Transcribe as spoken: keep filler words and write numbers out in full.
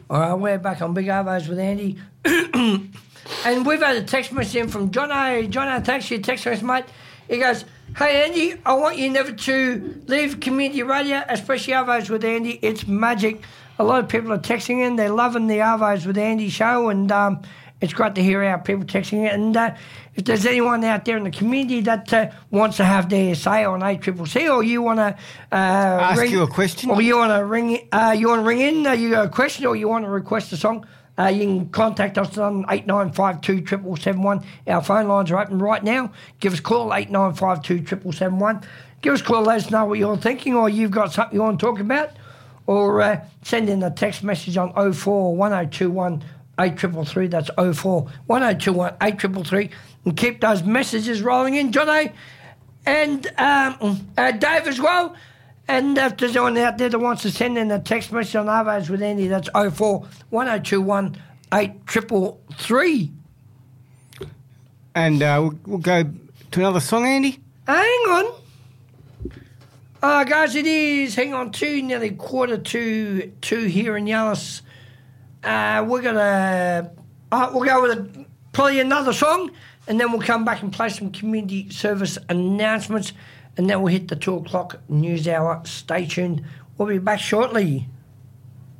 All right, we're back on Big Arvos with Andy. And we've had a text message in from Jono. Jono, thanks for your text message, mate. He goes, hey, Andy, I want you never to leave community radio, especially Arvos with Andy. It's magic. A lot of people are texting in. They're loving the Arvos with Andy show, and um, it's great to hear our people texting it. And uh, if there's anyone out there in the community that uh, wants to have their say on A C C C, or you want to uh, ask ring, you a question, or you want to ring, uh, you want to ring in, uh, you got a question, or you want to request a song, uh, you can contact us on eight nine five two, seven seven seven one. Our phone lines are open right now. Give us a call, eight nine five two, seven seven seven one. Give us a call, let us know what you're thinking, or you've got something you want to talk about, or uh, send in a text message on oh four one oh two one eight three three three. That's oh four one oh two one eight three three three. And keep those messages rolling in, Johnny. And um, uh, Dave as well. And if there's anyone out there that wants to send in a text message on Arvos with Andy, that's oh four one oh two one eight three three three. And uh, we'll, we'll go to another song, Andy. Hang on. Uh, guys, it is, hang on, two, nearly quarter to two here in Yallis. Uh, we're going to, uh, we'll go with a, probably another song, and then we'll come back and play some community service announcements, and then we'll hit the two o'clock news hour. Stay tuned. We'll be back shortly.